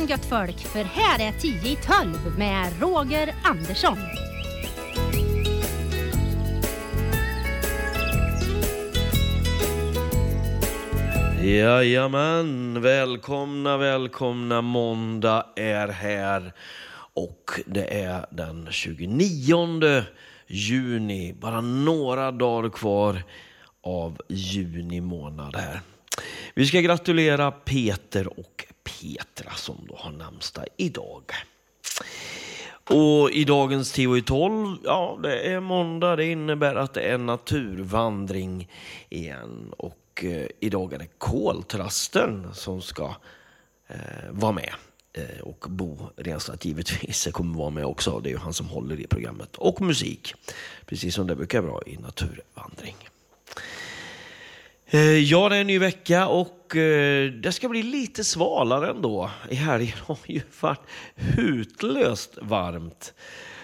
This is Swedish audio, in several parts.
igen gött folk, för här är 10 i 12 med Roger Andersson. Jajamän, välkomna, måndag är här och det är den 29 juni, bara några dagar kvar av juni månad här. Vi ska gratulera Peter och Petra som då har namnsdag idag. Och i dagens 10 i 12, ja det är måndag, det innebär att det är naturvandring igen. Och idag är det koltrasten som ska vara med. Och Bo Renstad givetvis kommer vara med också. Det är ju han som håller i programmet. Och musik, precis som det brukar vara i naturvandring. Ja, det är en ny vecka och det ska bli lite svalare ändå. I helgen har ju varit hutlöst varmt.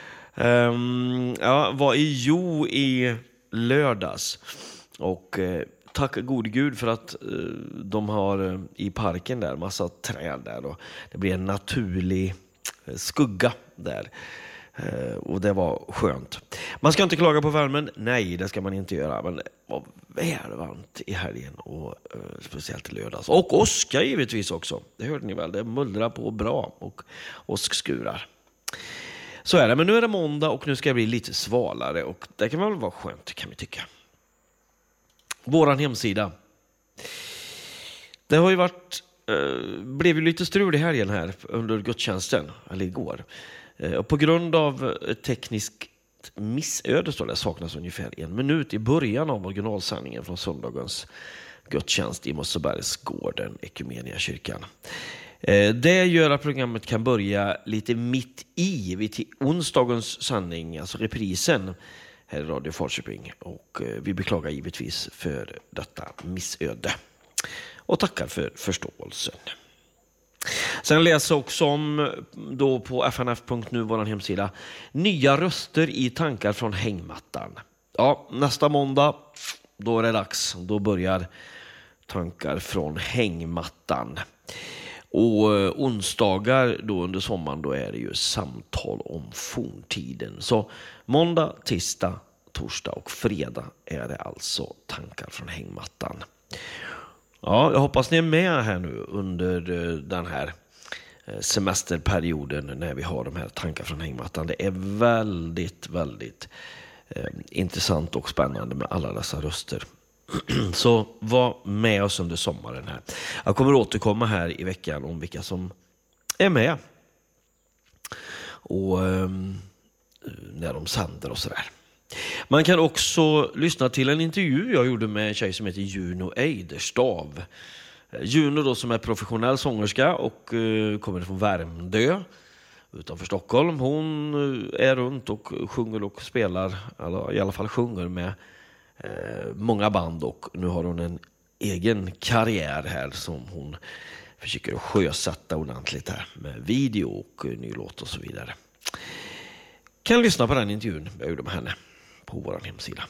Jag var i Jo i lördags och tack gode Gud för att de har i parken där massa träd där och det blir en naturlig skugga där. Och det var skönt. Man ska inte klaga på värmen. Nej, det ska man inte göra. Men det var väl varmt i helgen och speciellt i lördags. Och åska givetvis också. Det hörde ni väl. Det mullrar på bra och åskskurar. Så är det. Men nu är det måndag och nu ska det bli lite svalare. Och det kan väl vara skönt, kan vi tycka. Våran hemsida. Det har ju varit... blev ju lite strul i helgen här under gudstjänsten. Eller igår. Och på grund av tekniskt missöde står det saknas ungefär 1 minut i början av originalsändningen från söndagens gudstjänst i Mossebergsgården, Ekumeniakyrkan. Det gör att programmet kan börja lite mitt i vid onsdagens sändning, alltså reprisen här i Radio Falköping. Och vi beklagar givetvis för detta missöde och tackar för förståelsen. Sen läser jag också om då på fnf.nu, vår hemsida, nya röster i tankar från hängmattan. Ja, nästa måndag, då är det dags. Då börjar tankar från hängmattan. Och onsdagar då under sommaren, då är det ju samtal om forntiden. Så måndag, tisdag, torsdag och fredag är det alltså tankar från hängmattan. Ja, jag hoppas ni är med här nu under den här semesterperioden när vi har de här tankar från hängmattan. Det är väldigt intressant och spännande med alla dessa röster. Så var med oss under sommaren här. Jag kommer återkomma här i veckan om vilka som är med. Och när de sänder och sådär. Man kan också lyssna till en intervju jag gjorde med en tjej som heter Juno Eiderstav. Juno då som är professionell sångerska och kommer från Värmdö utanför Stockholm. Hon är runt och sjunger och spelar, eller i alla fall sjunger med många band, och nu har hon en egen karriär här som hon försöker sjösätta ordentligt här med video och ny låt och så vidare. Kan lyssna på den intervjun jag gjorde med henne på vår hemsida.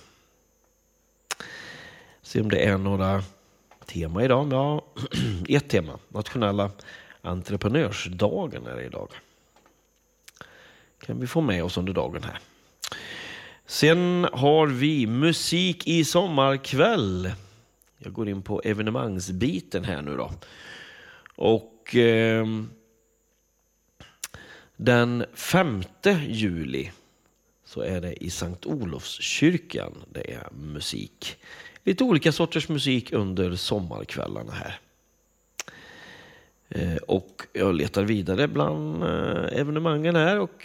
Se om det är några tema idag. Ja, ett tema. Nationella entreprenörsdagen är det idag. Kan vi få med oss under dagen här. Sen har vi musik i sommarkväll. Jag går in på evenemangsbiten här nu då. Och den 5 juli så är det i Sankt Olofskyrkan. Det är musik. Lite olika sorters musik under sommarkvällarna här. Och jag letar vidare bland evenemangen här. Och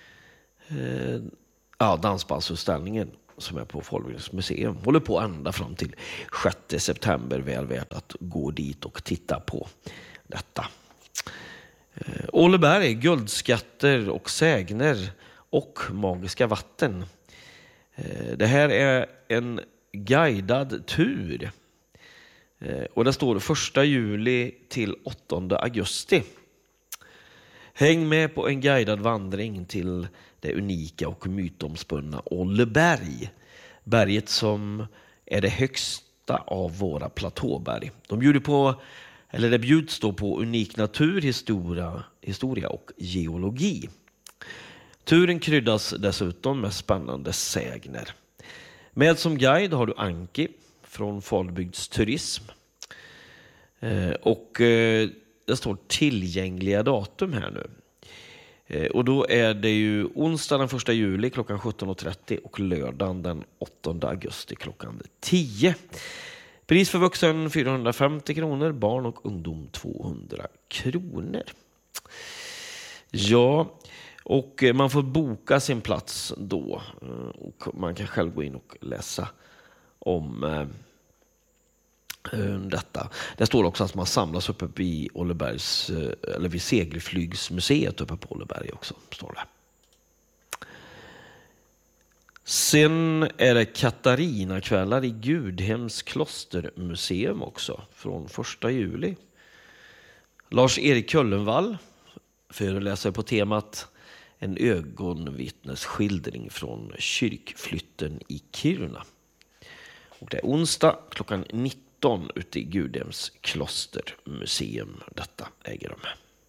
dansbandsutställningen som är på Folkbildningens museum håller på ända fram till 6 september. Väl värt att gå dit och titta på detta. Åleberg, guldskatter och sägner och magiska vatten. Det här är en guidad tur. Och det står 1 juli till 8 augusti. Häng med på en guidad vandring till det unika och mytomspunna Åleberg. Berget som är det högsta av våra platåberg. De bjuder på Eller det bjuds då på unik naturhistoria och geologi. Turen kryddas dessutom med spännande sägner. Med som guide har du Anki från Falbygds turism. Och det står tillgängliga datum här nu. Och då är det ju onsdag den 1 juli klockan 17.30 och lördagen den 8 augusti klockan 10. Pris för vuxen 450 kronor, barn och ungdom 200 kronor. Ja, och man får boka sin plats då. Och man kan själv gå in och läsa om detta. Det står också att man samlas uppe vid Ållebergs, eller vid Segelflygsmuseet uppe på Ålleberg också, står det. Sen är det Katarina-kvällar i Gudhems klostermuseum också från 1 juli. Lars-Erik Köllenvall föreläser på temat en ögonvittnesskildring från kyrkflytten i Kiruna. Och det är onsdag klockan 19 ute i Gudhems klostermuseum. Detta äger rum.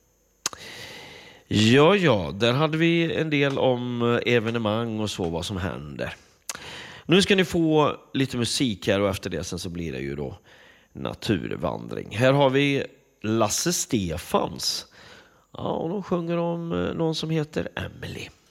Ja, där hade vi en del om evenemang och så, vad som händer. Nu ska ni få lite musik här och efter det sen så blir det ju då naturvandring. Här har vi Lasse Stefans. Ja, och de sjunger om någon som heter Emily.